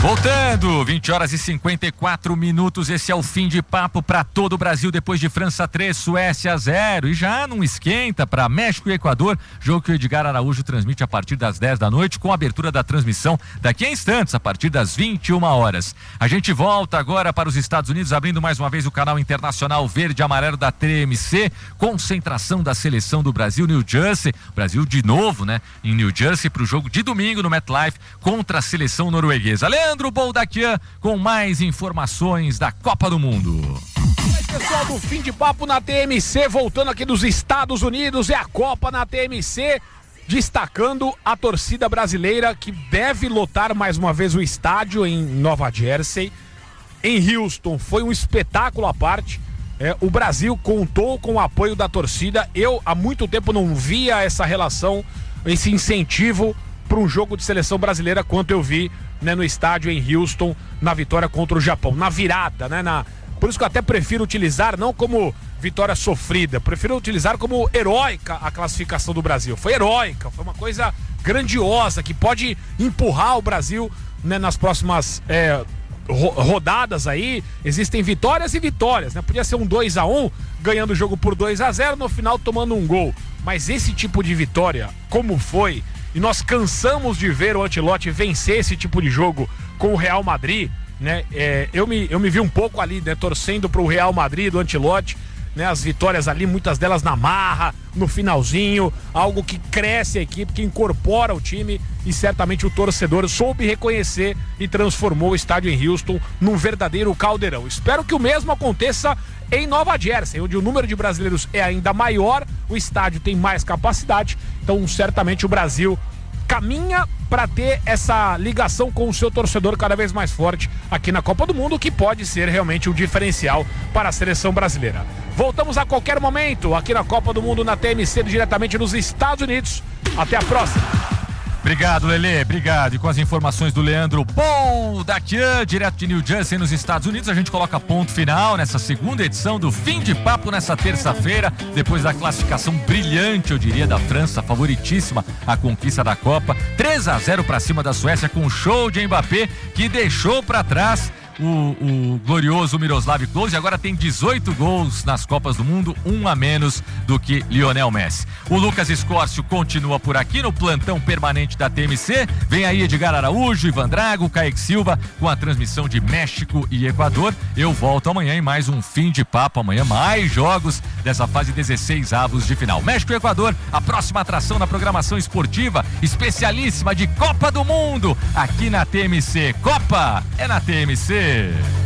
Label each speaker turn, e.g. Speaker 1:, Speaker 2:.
Speaker 1: Voltando, 20 horas e 54 minutos, esse é o fim de papo para todo o Brasil depois de França 3, Suécia 0 e já não esquenta para México e Equador, jogo que o Edgar Araújo transmite a partir das 10 da noite com a abertura da transmissão daqui a instantes, a partir das 21 horas. A gente volta agora para os Estados Unidos, abrindo mais uma vez o canal internacional verde e amarelo da TMC, concentração da seleção do Brasil, New Jersey, Brasil de novo, né, em New Jersey para o jogo de domingo no MetLife contra a seleção norueguesa. Leandro Boldaquian com mais informações da Copa do Mundo.
Speaker 2: Oi, pessoal do Fim de Papo na TMC, voltando aqui dos Estados Unidos, é a Copa na TMC, destacando a torcida brasileira que deve lotar mais uma vez o estádio em Nova Jersey. Em Houston foi um espetáculo à parte, o Brasil contou com o apoio da torcida. Eu há muito tempo não via essa relação, esse incentivo para um jogo de seleção brasileira quanto eu vi, né, no estádio em Houston, na vitória contra o Japão, na virada, né, por isso que eu até prefiro utilizar não como vitória sofrida, prefiro utilizar como heróica a classificação do Brasil. Foi heróica, foi uma coisa grandiosa que pode empurrar o Brasil, né, nas próximas rodadas aí. Existem vitórias e vitórias, né? Podia ser um 2-1, ganhando o jogo por 2-0, no final tomando um gol, mas esse tipo de vitória, como foi, e nós cansamos de ver o Ancelotti vencer esse tipo de jogo com o Real Madrid, né? Eu me vi um pouco ali, né, torcendo pro Real Madrid do Ancelotti, né? As vitórias ali, muitas delas na marra, no finalzinho, algo que cresce a equipe, que incorpora o time, e certamente o torcedor soube reconhecer e transformou o estádio em Houston num verdadeiro caldeirão. Espero que o mesmo aconteça em Nova Jersey, onde o número de brasileiros é ainda maior, o estádio tem mais capacidade, então certamente o Brasil caminha para ter essa ligação com o seu torcedor cada vez mais forte aqui na Copa do Mundo, que pode ser realmente um diferencial para a seleção brasileira. Voltamos a qualquer momento aqui na Copa do Mundo na TMC, diretamente nos Estados Unidos. Até a próxima.
Speaker 1: Obrigado, Lelê, obrigado. E com as informações do Leandro Boldaquian, direto de New Jersey, nos Estados Unidos, a gente coloca ponto final nessa segunda edição do Fim de Papo nessa terça-feira, depois da classificação brilhante, eu diria, da França, favoritíssima à conquista da Copa, 3-0 para cima da Suécia, com um show de Mbappé, que deixou para trás o glorioso Miroslav Klose, agora tem 18 gols nas Copas do Mundo, um a menos do que Lionel Messi. O Lucas Escórcio continua por aqui no plantão permanente da TMC, vem aí Edgar Araújo, Ivan Drago, Kaique Silva com a transmissão de México e Equador. Eu volto amanhã em mais um Fim de Papo, amanhã mais jogos dessa fase 16 avos de final. México e Equador, a próxima atração na programação esportiva especialíssima de Copa do Mundo aqui na TMC. Copa é na TMC.